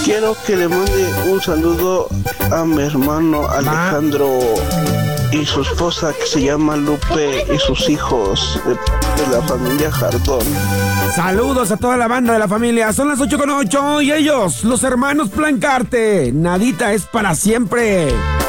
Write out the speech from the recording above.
Quiero que le mande un saludo a mi hermano Alejandro y su esposa que se llama Lupe y sus hijos de la familia Jardón. Saludos a toda la banda de la familia. Son las 8:08 y ellos, los hermanos Plancarte. Nadita es para siempre.